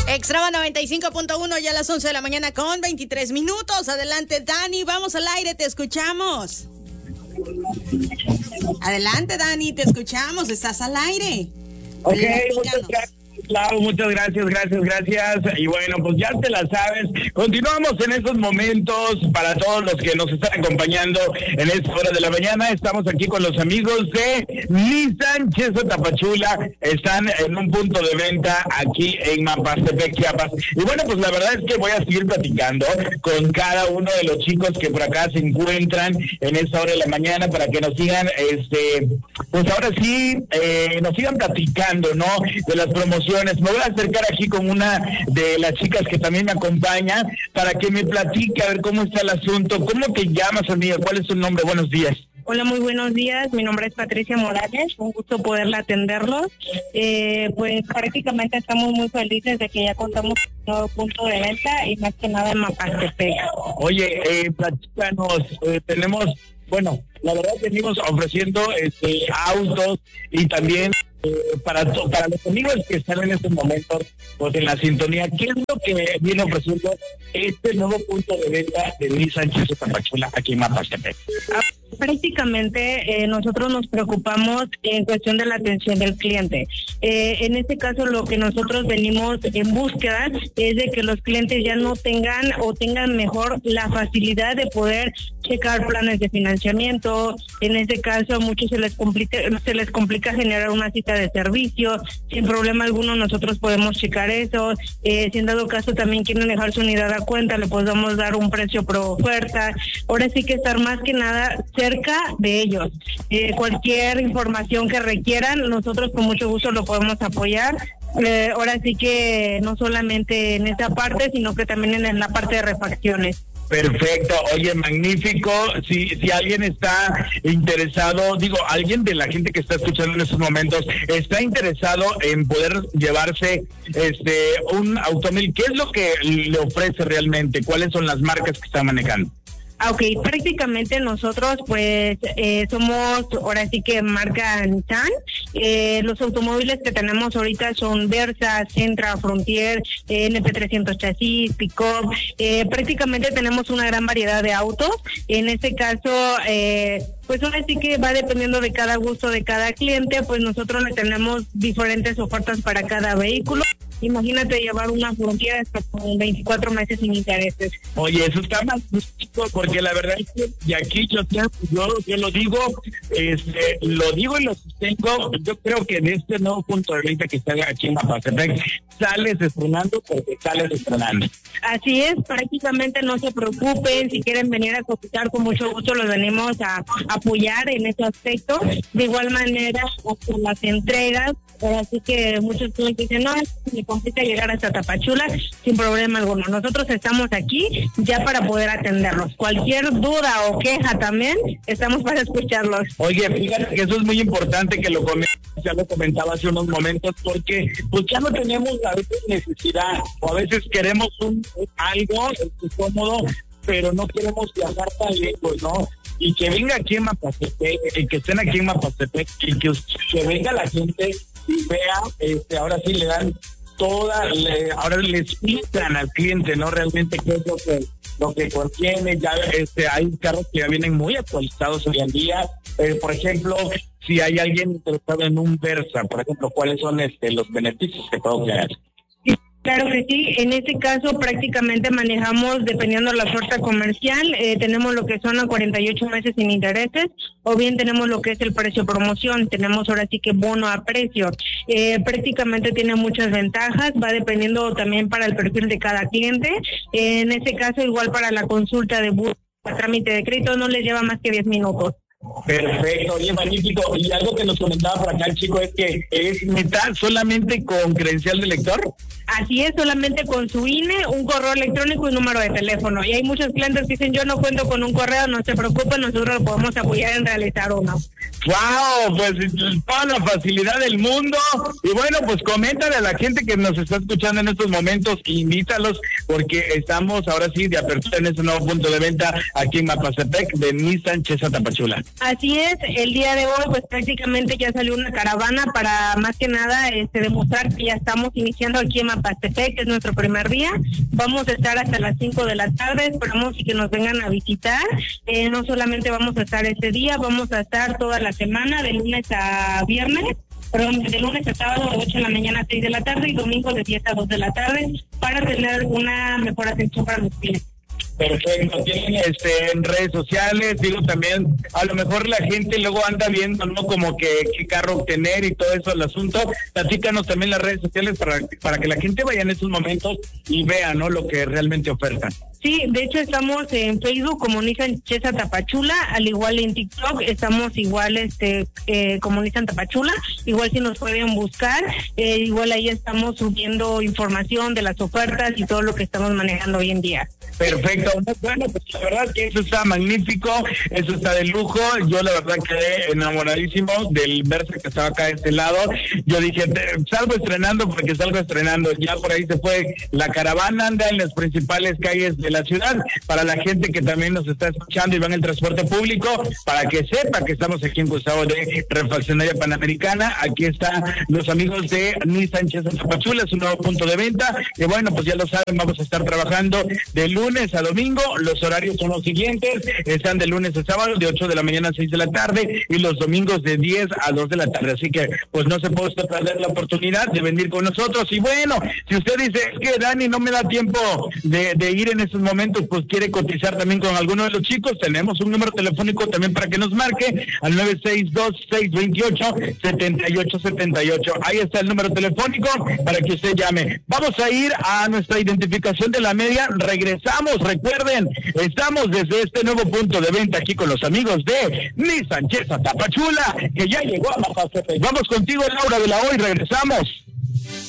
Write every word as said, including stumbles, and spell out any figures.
Extrema noventa y cinco punto uno, ya a las once de la mañana con veintitrés minutos. Adelante, Dani, vamos al aire, te escuchamos. Adelante, Dani, te escuchamos, estás al aire. Ok, muchas gracias. Claro, muchas gracias, gracias, gracias. Y bueno, pues ya te la sabes. Continuamos en estos momentos para todos los que nos están acompañando en esta hora de la mañana. Estamos aquí con los amigos de Nissan Cheso Tapachula. Están en un punto de venta aquí en Mapastepec, Chiapas. Y bueno, pues la verdad es que voy a seguir platicando con cada uno de los chicos que por acá se encuentran en esta hora de la mañana para que nos sigan, este, pues ahora sí, eh, nos sigan platicando, ¿no? De las promociones. Me voy a acercar aquí con una de las chicas que también me acompaña para que me platique a ver cómo está el asunto. ¿Cómo te llamas, amiga? ¿Cuál es tu nombre? Buenos días. Hola, muy buenos días. Mi nombre es Patricia Morales. Un gusto poderla atenderlos. Eh, pues prácticamente estamos muy felices de que ya contamos con un nuevo punto de venta y más que nada en Mapastepec. Oye, eh, platícanos, eh, tenemos, bueno, la verdad venimos ofreciendo este, autos y también eh, para to, para los amigos que están en estos momentos pues en la sintonía, ¿qué es lo que viene ofreciendo este nuevo punto de venta de Nissan Cheso Tapachula aquí en Mapastepec? Prácticamente eh, nosotros nos preocupamos en cuestión de la atención del cliente. Eh, en este caso lo que nosotros venimos en búsqueda es de que los clientes ya no tengan o tengan mejor la facilidad de poder checar planes de financiamiento. En este caso a muchos se les complica, se les complica generar una cita de servicio. Sin problema alguno nosotros podemos checar eso. Eh, si en dado caso también quieren dejar su unidad a cuenta, le podemos dar un precio por oferta. Ahora sí que estar más que nada cerca de ellos. Eh, cualquier información que requieran, nosotros con mucho gusto lo podemos apoyar. Eh, ahora sí que no solamente en esa parte, sino que también en, en la parte de refacciones. Perfecto, oye, magnífico. Si si alguien está interesado, digo, alguien de la gente que está escuchando en estos momentos está interesado en poder llevarse este un automóvil, ¿qué es lo que le ofrece realmente? ¿Cuáles son las marcas que está manejando? Ok, prácticamente nosotros pues eh, somos ahora sí que marca Nissan. Eh, los automóviles que tenemos ahorita son Versa, Sentra, Frontier, eh, N P trescientos chasis, Pick-up. Eh, prácticamente tenemos una gran variedad de autos. En este caso, eh, pues ahora sí que va dependiendo de cada gusto de cada cliente, pues nosotros le tenemos diferentes ofertas para cada vehículo. Imagínate llevar una Frontier hasta con veinticuatro meses sin intereses. Oye, eso está más justo porque la verdad es que de aquí yo, yo, yo lo digo, este, lo digo y lo sostengo. Yo creo que en este nuevo punto de venta que está aquí en Mapastepec, sales estrenando porque sales estrenando. Así es, prácticamente no se preocupen, si quieren venir a cotizar, con mucho gusto los venimos a apoyar en ese aspecto. De igual manera, hasta las entregas, así que muchos clientes dicen, no, me complica llegar hasta Tapachula, sin problema alguno. Nosotros estamos aquí ya para poder atenderlos. Cualquier duda o queja también, estamos para escucharlos. Oye, fíjate que eso es muy importante que lo comentes, ya lo comentaba hace unos momentos, porque pues ya no tenemos a veces necesidad, o a veces queremos un, algo cómodo, pero no queremos viajar tan lejos, ¿no? Y que venga aquí en Mapastepec, y que estén aquí en Mapastepec, y que, que venga la gente y vea, este, ahora sí le dan toda, le, ahora le explican al cliente, ¿no? Realmente qué es lo que lo que contiene. Ya este hay carros que ya vienen muy actualizados hoy en día. Eh, por ejemplo, si hay alguien interesado en un Versa, por ejemplo, ¿cuáles son este los beneficios que puedo crear? Claro que sí, en este caso prácticamente manejamos, dependiendo de la oferta comercial, eh, tenemos lo que son a cuarenta y ocho meses sin intereses, o bien tenemos lo que es el precio promoción, tenemos ahora sí que bono a precio. Eh, prácticamente tiene muchas ventajas, va dependiendo también para el perfil de cada cliente. Eh, en este caso, igual para la consulta de bus, trámite de crédito, no les lleva más que diez minutos. Perfecto, oye, magnífico. Y algo que nos comentaba por acá el chico es que es mitad solamente con credencial de lector. Así es, solamente con su I N E, un correo electrónico y un número de teléfono. Y hay muchos clientes que dicen, yo no cuento con un correo, no se preocupen, nosotros lo podemos apoyar en realizar uno. Wow, pues toda la facilidad del mundo. Y bueno, pues coméntale a la gente que nos está escuchando en estos momentos, invítalos, porque estamos ahora sí de apertura en este nuevo punto de venta aquí en Mapastepec de Nissan Chesa Tapachula. Así es, el día de hoy pues prácticamente ya salió una caravana para más que nada este demostrar que ya estamos iniciando aquí en Mapastepec, que es nuestro primer día. Vamos a estar hasta las cinco de la tarde, esperamos y que nos vengan a visitar. Eh, no solamente vamos a estar este día, vamos a estar toda la semana, de lunes a viernes, perdón, de lunes a sábado de ocho de la mañana a seis de la tarde y domingo de diez a dos de la tarde para tener una mejor atención para los clientes. Perfecto, tienen este, en redes sociales, digo también, a lo mejor la gente luego anda viendo, ¿no? Como que qué carro obtener y todo eso, el asunto. Platícanos también las redes sociales para, para que la gente vaya en estos momentos y vea, ¿no? Lo que realmente ofertan. Sí, de hecho estamos en Facebook como Nissan Chesa Tapachula, al igual en TikTok estamos igual este eh, como Nissan Tapachula, igual si nos pueden buscar, eh, igual ahí estamos subiendo información de las ofertas y todo lo que estamos manejando hoy en día. Perfecto, bueno, pues la verdad que eso está magnífico, eso está de lujo. Yo la verdad quedé enamoradísimo del Versa que estaba acá de este lado. Yo dije, salgo estrenando porque salgo estrenando. Ya por ahí se fue la caravana, anda en las principales calles de la ciudad. Para la gente que también nos está escuchando y va en el transporte público, para que sepa que estamos aquí en Gustavo de Refaccionaria Panamericana. Aquí están los amigos de Nissan Chesa Tapachula, es un nuevo punto de venta. Y bueno, pues ya lo saben, vamos a estar trabajando de lunes a domingo. Los horarios son los siguientes, están de lunes a sábado de ocho de la mañana a seis de la tarde y los domingos de diez a dos de la tarde, así que pues no se puede usted perder la oportunidad de venir con nosotros. Y bueno, si usted dice, es que Dani no me da tiempo de, de ir en estos momentos, pues quiere cotizar también con alguno de los chicos, tenemos un número telefónico también para que nos marque al nueve seis dos, seis dos ocho, siete ocho siete ocho. Ahí está el número telefónico para que usted llame. Vamos a ir a nuestra identificación de la media, regresamos. Recuerden, estamos desde este nuevo punto de venta aquí con los amigos de Nissan Chesa Tapachula, que ya llegó a Mapastepec. Vamos contigo, Laura de la Hoy, regresamos.